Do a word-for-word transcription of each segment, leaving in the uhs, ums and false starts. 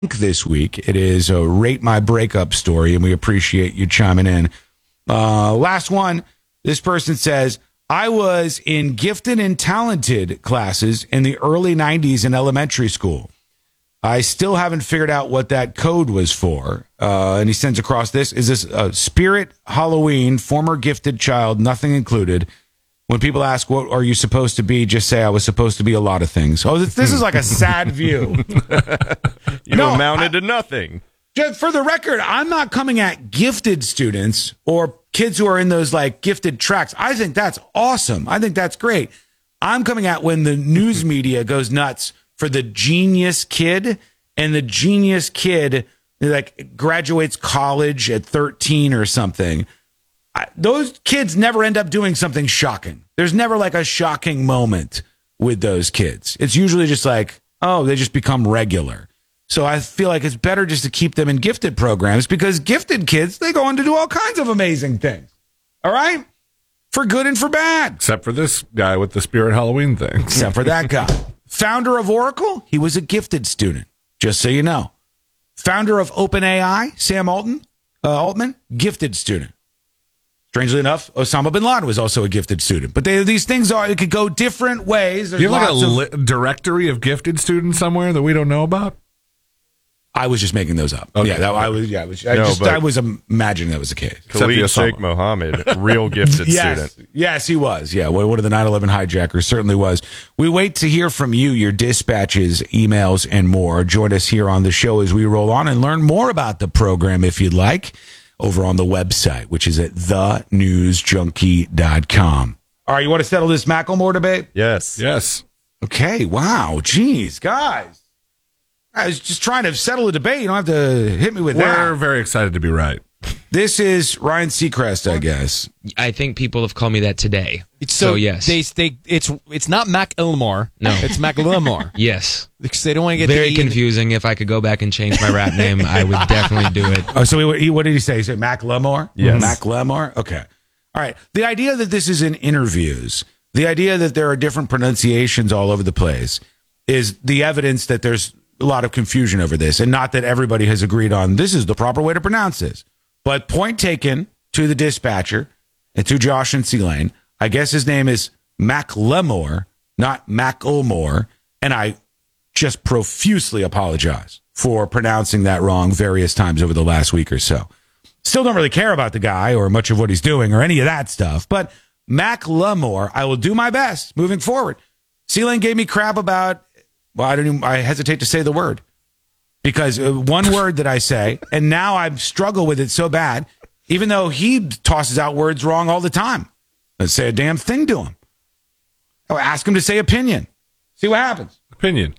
this week. It is a Rate My Breakup story, and we appreciate you chiming in. Uh, last one, this person says, I was in gifted and talented classes in the early nineties in elementary school. I still haven't figured out what that code was for. Uh, and he sends across this. Is this a Spirit Halloween, former gifted child, nothing included? When people ask, what are you supposed to be? Just say, I was supposed to be a lot of things. Oh, this, this is like a sad view. you no, amounted I, to nothing. Just for the record, I'm not coming at gifted students or kids who are in those like gifted tracks. I think that's awesome. I think that's great. I'm coming at when the news media goes nuts for the genius kid, and the genius kid like graduates college at thirteen or something. I, those kids never end up doing something shocking. There's never like a shocking moment with those kids. It's usually just like, oh, they just become regular. So I feel like it's better just to keep them in gifted programs, because gifted kids, they go on to do all kinds of amazing things. All right? For good and for bad. Except for this guy with the Spirit Halloween thing. Except for that guy. Founder of Oracle, he was a gifted student, just so you know. Founder of OpenAI, Sam Altman, uh, Altman, gifted student. Strangely enough, Osama bin Laden was also a gifted student. But they, these things are, it could go different ways. There's you have like a of, li- directory of gifted students somewhere that we don't know about? I was just making those up. Okay. Yeah, that, I was. Yeah, I, was, I, no, just, I was imagining that was the case. Khalid Sheikh Mohammed, real gifted yes, student. Yes, he was. Yeah, one of the nine eleven hijackers certainly was. We wait to hear from you, your dispatches, emails, and more. Join us here on the show as we roll on and learn more about the program if you'd like over on the website, which is at the news junkie dot com. All right, you want to settle this Macklemore debate? Yes. Yes. Okay, wow. Jeez, guys. I was just trying to settle a debate. You don't have to hit me with We're that. We're very excited to be right. This is Ryan Seacrest, I guess. I think people have called me that today. It's so, so yes. They, they, it's it's not Mac Ilmore. No. It's Macklemore. Yes. Because they don't want to get very the confusing. If I could go back and change my rap name, I would definitely do it. Oh, so he, what did he say? He said Macklemore? Yes. Macklemore? Okay. All right. The idea that this is in interviews, the idea that there are different pronunciations all over the place is the evidence that there's a lot of confusion over this, and not that everybody has agreed on this is the proper way to pronounce this. But point taken to the dispatcher and to Josh and C-Lane. I guess his name is Macklemore, not Macklemore, and I just profusely apologize for pronouncing that wrong various times over the last week or so. Still don't really care about the guy or much of what he's doing or any of that stuff, but Macklemore, I will do my best moving forward. C-Lane gave me crap about, well, I don't even, I hesitate to say the word because uh, one word that I say, and now I struggle with it so bad, even though he tosses out words wrong all the time. Let's say a damn thing to him. Or ask him to say opinion. See what happens. Opinion.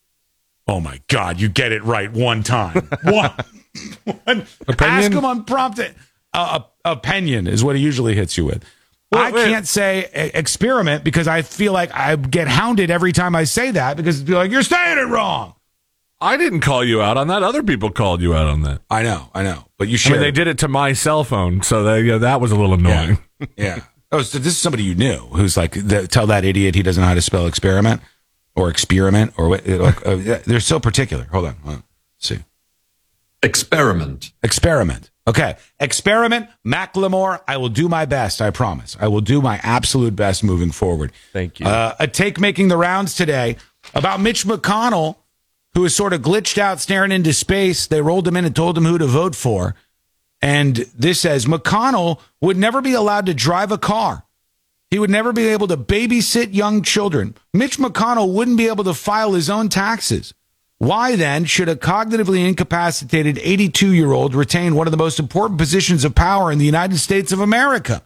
Oh my God, you get it right one time. one. one. Ask him unprompted. Uh, opinion is what he usually hits you with. Well, I can't say experiment because I feel like I get hounded every time I say that because it's like, you're saying it wrong. I didn't call you out on that. Other people called you out on that. I know, I know. But you I shared. mean, they did it to my cell phone, so they, yeah, that was a little annoying. Yeah. yeah. Oh, so this is somebody you knew who's like, the, tell that idiot he doesn't know how to spell experiment or experiment or what? Like, uh, they're so particular. Hold on. Hold on. Let's see. Experiment. Experiment. Okay. Experiment, Macklemore. I will do my best. I promise. I will do my absolute best moving forward. Thank you. Uh, a take making the rounds today about Mitch McConnell, who is sort of glitched out staring into space. They rolled him in and told him who to vote for. And this says McConnell would never be allowed to drive a car. He would never be able to babysit young children. Mitch McConnell wouldn't be able to file his own taxes. Why, then, should a cognitively incapacitated eighty-two-year-old retain one of the most important positions of power in the United States of America?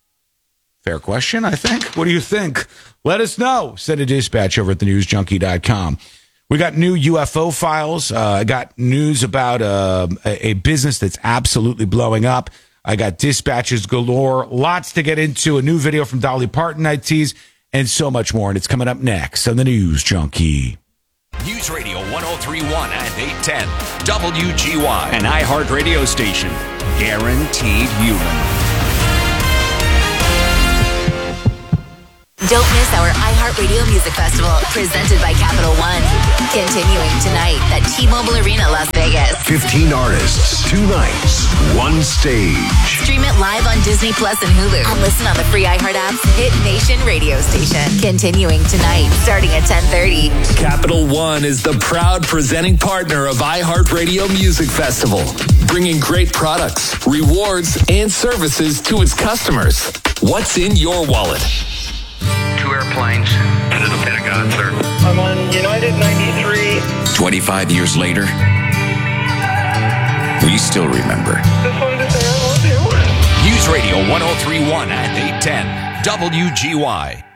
Fair question, I think. What do you think? Let us know. Send a dispatch over at the news junkie dot com. We got new U F O files. Uh, I got news about uh, a, a business that's absolutely blowing up. I got dispatches galore. Lots to get into. A new video from Dolly Parton I tease, and so much more. And it's coming up next on the News Junkie. News Radio one oh three point one and eight ten. W G Y. An iHeart radio station. Guaranteed human. Don't miss our iHeartRadio Music Festival, presented by Capital One. Continuing tonight at T-Mobile Arena, Las Vegas. fifteen artists, two nights, one stage. Stream it live on Disney Plus and Hulu. And listen on the free iHeart app's Hit Nation radio station. Continuing tonight, starting at ten thirty. Capital One is the proud presenting partner of iHeartRadio Music Festival, bringing great products, rewards, and services to its customers. What's in your wallet? Two airplanes into the Pentagon, sir. I'm on United ninety-three. twenty-five years later, we still remember. Just wanted to say I love you. News Radio one oh three point one and eight ten W G Y.